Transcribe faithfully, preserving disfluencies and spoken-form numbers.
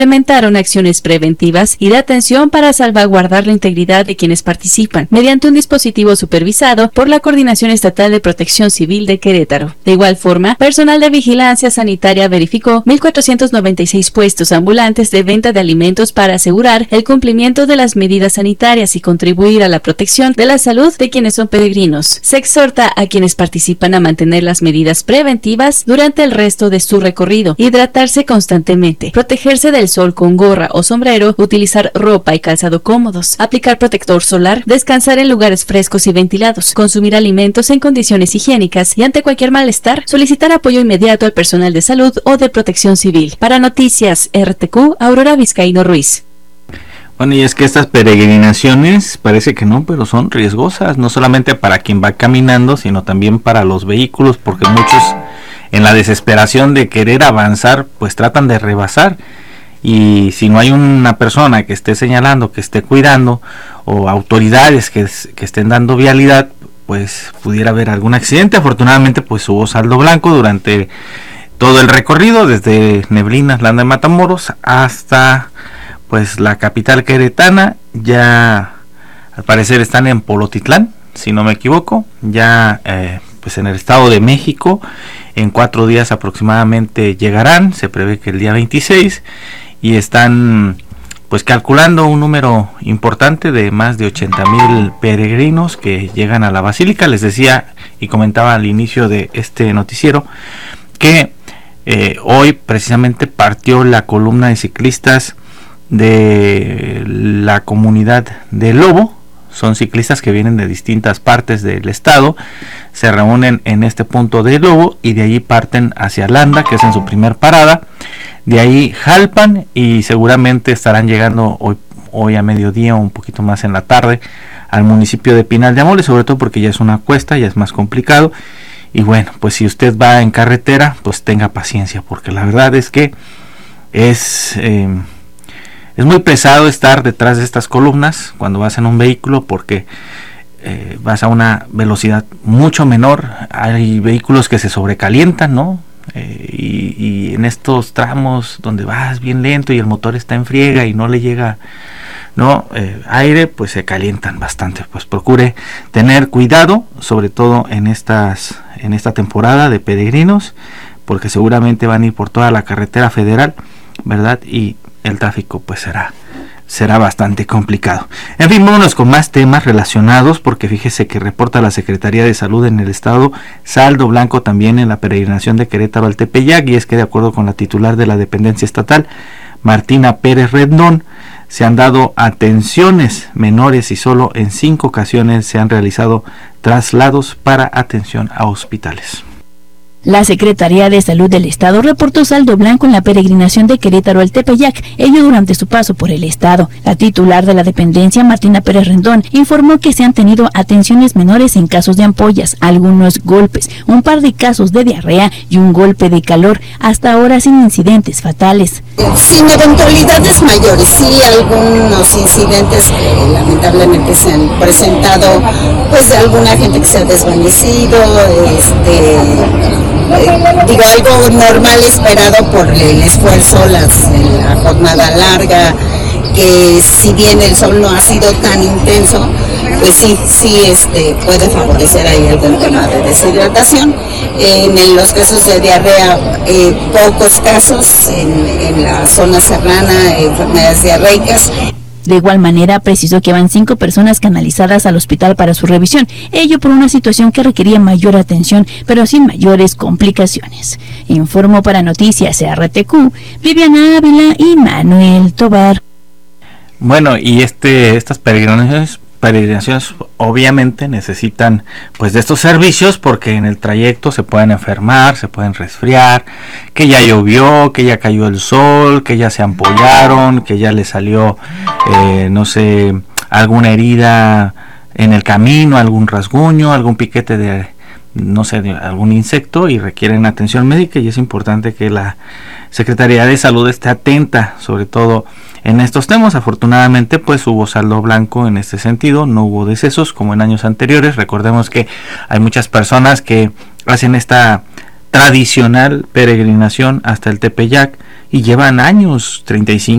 implementaron acciones preventivas y de atención para salvaguardar la integridad de quienes participan, mediante un dispositivo supervisado por la Coordinación Estatal de Protección Civil de Querétaro. De igual forma, personal de vigilancia sanitaria verificó mil cuatrocientos noventa y seis puestos ambulantes de venta de alimentos para asegurar el cumplimiento de las medidas sanitarias y contribuir a la protección de la salud de quienes son peregrinos. Se exhorta a quienes participan a mantener las medidas preventivas durante el resto de su recorrido, hidratarse constantemente, protegerse del sol con gorra o sombrero, utilizar ropa y calzado cómodos, aplicar protector solar, descansar en lugares frescos y ventilados, consumir alimentos en condiciones higiénicas y ante cualquier malestar, solicitar apoyo inmediato al personal de salud o de protección civil. Para Noticias R T Q, Aurora Vizcaíno Ruiz. Bueno, y es que estas peregrinaciones parece que no, pero son riesgosas, no solamente para quien va caminando, sino también para los vehículos, porque muchos en la desesperación de querer avanzar, pues tratan de rebasar. Y si no hay una persona que esté señalando, que esté cuidando, o autoridades que, que estén dando vialidad, pues pudiera haber algún accidente. Afortunadamente pues hubo saldo blanco durante todo el recorrido, desde Neblinas, Landa de Matamoros, hasta pues la capital queretana. Ya al parecer están en Polotitlán, si no me equivoco, ya eh, pues en el Estado de México. En cuatro días aproximadamente llegarán, se prevé que el día veintiséis, y están pues calculando un número importante de más de ochenta mil peregrinos que llegan a la basílica. Les decía y comentaba al inicio de este noticiero que eh, hoy precisamente partió la columna de ciclistas de la comunidad de Lobo. Son ciclistas que vienen de distintas partes del estado, se reúnen en este punto de Lobo y de allí parten hacia Landa, que es en su primer parada. De ahí Jalpan y seguramente estarán llegando hoy, hoy a mediodía o un poquito más en la tarde al municipio de Pinal de Amores, sobre todo porque ya es una cuesta, ya es más complicado. Y bueno, pues si usted va en carretera, pues tenga paciencia, porque la verdad es que es... Eh, Es muy pesado estar detrás de estas columnas cuando vas en un vehículo, porque eh, vas a una velocidad mucho menor. Hay vehículos que se sobrecalientan, ¿no? Eh, y, y en estos tramos donde vas bien lento y el motor está en friega y no le llega, ¿no? Eh, aire, pues se calientan bastante. Pues procure tener cuidado, sobre todo en estas, en esta temporada de peregrinos, porque seguramente van a ir por toda la carretera federal, ¿verdad? Y el tráfico pues será será bastante complicado. En fin, vámonos con más temas relacionados, porque fíjese que reporta la Secretaría de Salud en el estado saldo blanco también en la peregrinación de Querétaro al Tepeyac, y es que de acuerdo con la titular de la dependencia estatal, Martina Pérez Rendón, se han dado atenciones menores y solo en cinco ocasiones se han realizado traslados para atención a hospitales. La Secretaría de Salud del Estado reportó saldo blanco en la peregrinación de Querétaro al Tepeyac, ello durante su paso por el Estado. La titular de la dependencia, Martina Pérez Rendón, informó que se han tenido atenciones menores en casos de ampollas, algunos golpes, un par de casos de diarrea y un golpe de calor, hasta ahora sin incidentes fatales. Sin eventualidades mayores, sí algunos incidentes que lamentablemente se han presentado, pues de alguna gente que se ha desvanecido, este... digo, algo normal esperado por el esfuerzo, las, la jornada larga, que si bien el sol no ha sido tan intenso, pues sí, sí este, puede favorecer ahí algún tema de deshidratación. En, en los casos de diarrea, eh, pocos casos, en, en la zona serrana, enfermedades diarreicas. De igual manera, precisó que van cinco personas canalizadas al hospital para su revisión, ello por una situación que requería mayor atención, pero sin mayores complicaciones. Informó para Noticias R T Q, Viviana Ávila y Manuel Tobar. Bueno, y este estas peregrinaciones, peregrinaciones obviamente necesitan pues de estos servicios, porque en el trayecto se pueden enfermar, se pueden resfriar, que ya llovió, que ya cayó el sol, que ya se ampollaron, que ya le salió eh, no sé, alguna herida en el camino, algún rasguño, algún piquete de no sé, de algún insecto, y requieren atención médica, y es importante que la Secretaría de Salud esté atenta sobre todo en estos temas. Afortunadamente pues hubo saldo blanco en este sentido, no hubo decesos como en años anteriores. Recordemos que hay muchas personas que hacen esta tradicional peregrinación hasta el Tepeyac y llevan años, treinta y cinco